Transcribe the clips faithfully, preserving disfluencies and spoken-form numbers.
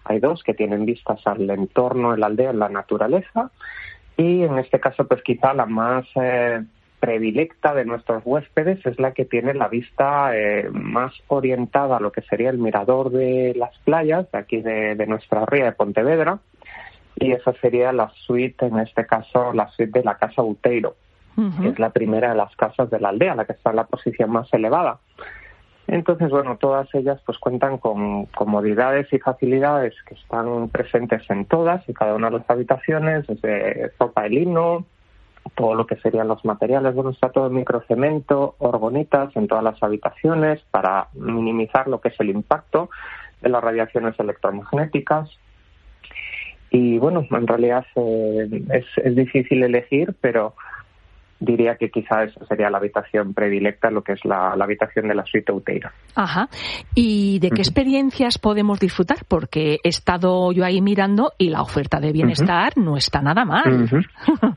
Hay dos que tienen vistas al entorno de la aldea, en la naturaleza, y en este caso pues quizá la más eh, predilecta de nuestros huéspedes es la que tiene la vista eh, más orientada a lo que sería el mirador de las playas de aquí de, de nuestra ría de Pontevedra, y esa sería la suite, en este caso la suite de la Casa Outeiro, uh-huh. que es la primera de las casas de la aldea, la que está en la posición más elevada. Entonces, bueno, todas ellas pues cuentan con comodidades y facilidades que están presentes en todas y cada una de las habitaciones, desde sopa de lino, todo lo que serían los materiales, bueno, está todo en microcemento, orgonitas en todas las habitaciones para minimizar lo que es el impacto de las radiaciones electromagnéticas. Y bueno, en realidad eh, es, es difícil elegir, pero diría que quizá esa sería la habitación predilecta, lo que es la, la habitación de la suite Outeiro. Ajá. ¿Y de qué uh-huh. experiencias podemos disfrutar? Porque he estado yo ahí mirando y la oferta de bienestar uh-huh. no está nada mal. Uh-huh.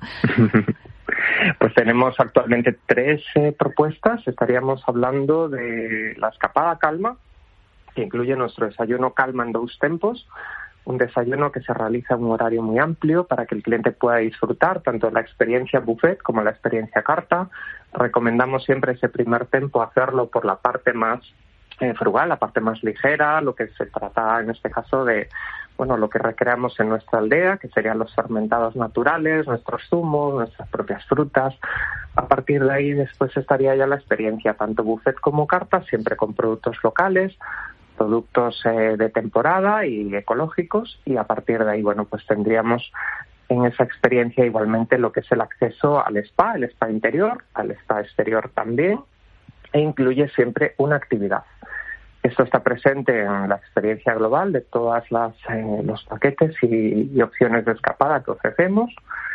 Pues tenemos actualmente tres eh, propuestas. Estaríamos hablando de la escapada calma, que incluye nuestro desayuno calma en dos tempos. Un desayuno que se realiza en un horario muy amplio para que el cliente pueda disfrutar tanto la experiencia buffet como la experiencia carta. Recomendamos siempre ese primer tempo hacerlo por la parte más eh, frugal, la parte más ligera, lo que se trata en este caso de, bueno, lo que recreamos en nuestra aldea, que serían los fermentados naturales, nuestros zumos, nuestras propias frutas. A partir de ahí después estaría ya la experiencia tanto buffet como carta, siempre con productos locales, productos eh, de temporada y ecológicos, y a partir de ahí, bueno, pues tendríamos en esa experiencia igualmente lo que es el acceso al spa, el spa interior, al spa exterior también, e incluye siempre una actividad. Esto está presente en la experiencia global de todas las eh, los paquetes y, y opciones de escapada que ofrecemos.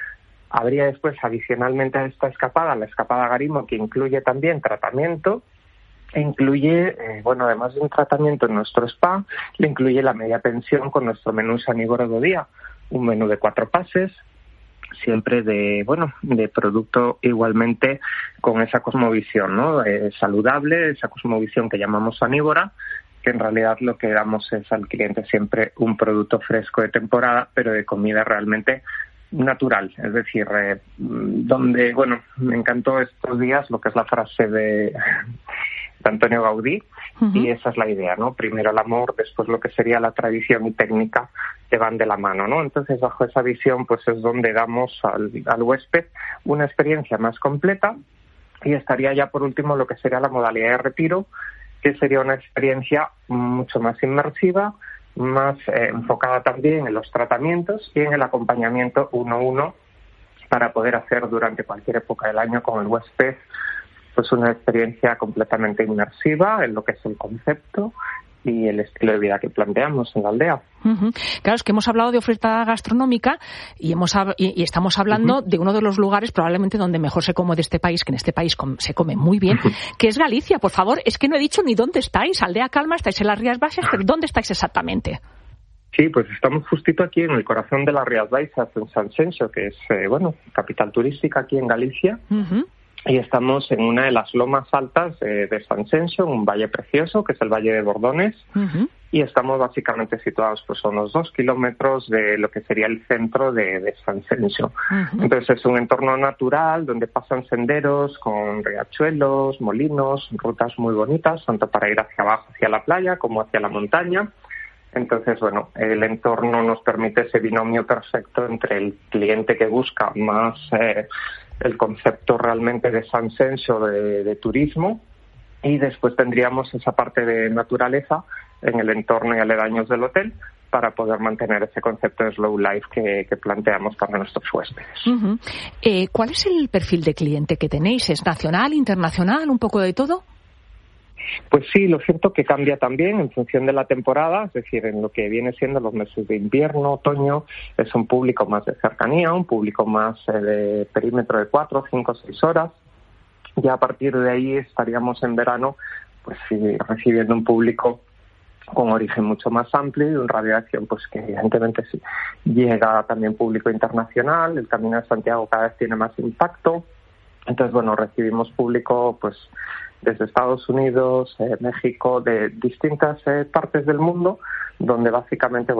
Habría después, adicionalmente a esta escapada, la escapada Garimo, que incluye también tratamiento. E incluye, eh, bueno, además de un tratamiento en nuestro spa, le incluye la media pensión con nuestro menú sanívoro do día, un menú de cuatro pases, siempre de, bueno, de producto igualmente con esa cosmovisión, ¿no? Eh, saludable, esa cosmovisión que llamamos sanívora, que en realidad lo que damos es al cliente siempre un producto fresco de temporada, pero de comida realmente natural, es decir, eh, donde, bueno, me encantó estos días lo que es la frase de de Antonio Gaudí, uh-huh. y esa es la idea, ¿no? Primero el amor, después lo que sería la tradición y técnica que van de la mano, ¿no? Entonces, bajo esa visión, pues es donde damos al, al huésped una experiencia más completa, y estaría ya por último lo que sería la modalidad de retiro, que sería una experiencia mucho más inmersiva, más eh, enfocada también en los tratamientos y en el acompañamiento uno a uno para poder hacer durante cualquier época del año con el huésped pues una experiencia completamente inmersiva en lo que es el concepto y el estilo de vida que planteamos en la aldea. Uh-huh. Claro, es que hemos hablado de oferta gastronómica y hemos y, y estamos hablando uh-huh. de uno de los lugares probablemente donde mejor se come de este país, que en este país com- se come muy bien, uh-huh. que es Galicia. Por favor, es que no he dicho ni dónde estáis. Aldea Calma, estáis en las Rías Baixas, pero ¿dónde estáis exactamente? Sí, pues estamos justito aquí en el corazón de las Rías Baixas, en Sanxenxo, que es, eh, bueno, capital turística aquí en Galicia. Uh-huh. Y estamos en una de las lomas altas de, de Sanxenxo, un valle precioso, que es el Valle de Bordones, uh-huh. y estamos básicamente situados pues a unos dos kilómetros de lo que sería el centro de, de Sanxenxo. Uh-huh. Entonces es un entorno natural donde pasan senderos con riachuelos, molinos, rutas muy bonitas, tanto para ir hacia abajo, hacia la playa, como hacia la montaña. Entonces, bueno, el entorno nos permite ese binomio perfecto entre el cliente que busca más eh, el concepto realmente de Sanxenxo, de, de turismo, y después tendríamos esa parte de naturaleza en el entorno y aledaños del hotel para poder mantener ese concepto de slow life que, que planteamos para nuestros huéspedes. Uh-huh. Eh, ¿Cuál es el perfil de cliente que tenéis? ¿Es nacional, internacional, un poco de todo? Pues sí, lo cierto que cambia también en función de la temporada, es decir, en lo que viene siendo los meses de invierno, otoño, es un público más de cercanía, un público más eh, de perímetro de cuatro, cinco, seis horas. Ya a partir de ahí estaríamos en verano pues sí, recibiendo un público con origen mucho más amplio y un radio de acción pues que evidentemente sí llega también público internacional. El Camino de Santiago cada vez tiene más impacto. Entonces, bueno, recibimos público pues desde Estados Unidos, eh, México, de distintas eh, partes del mundo, donde básicamente